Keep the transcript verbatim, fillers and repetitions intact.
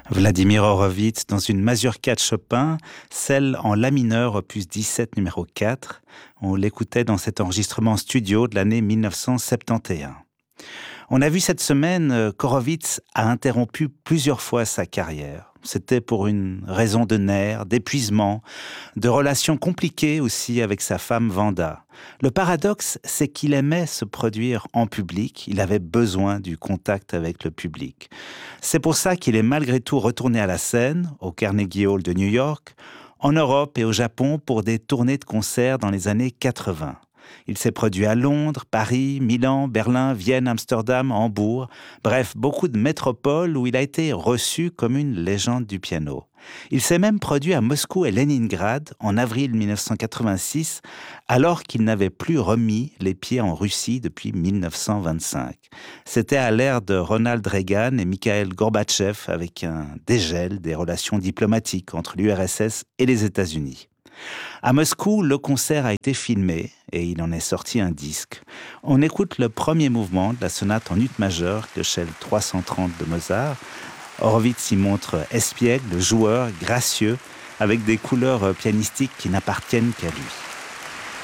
Vladimir Horowitz dans une mazurka de Chopin, celle en la mineur opus dix-sept numéro quatre. On l'écoutait dans cet enregistrement studio de l'année mille neuf cent soixante et onze. On a vu cette semaine qu'Horowitz a interrompu plusieurs fois sa carrière. C'était pour une raison de nerfs, d'épuisement, de relations compliquées aussi avec sa femme Vanda. Le paradoxe, c'est qu'il aimait se produire en public, il avait besoin du contact avec le public. C'est pour ça qu'il est malgré tout retourné à la scène, au Carnegie Hall de New York, en Europe et au Japon pour des tournées de concerts dans les années quatre-vingts. Il s'est produit à Londres, Paris, Milan, Berlin, Vienne, Amsterdam, Hambourg, bref, beaucoup de métropoles où il a été reçu comme une légende du piano. Il s'est même produit à Moscou et Leningrad en avril mille neuf cent quatre-vingt-six, alors qu'il n'avait plus remis les pieds en Russie depuis mille neuf cent vingt-cinq. C'était à l'ère de Ronald Reagan et Mikhail Gorbatchev, avec un dégel des relations diplomatiques entre l'U R S S et les États-Unis. À Moscou, le concert a été filmé et il en est sorti un disque. On écoute le premier mouvement de la sonate en ut majeur de Shell trois cent trente de Mozart. Horowitz y montre espiègle, joueur, gracieux, avec des couleurs pianistiques qui n'appartiennent qu'à lui.